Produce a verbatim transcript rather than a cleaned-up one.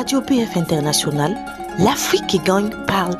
Radio B F International, l'Afrique qui gagne parle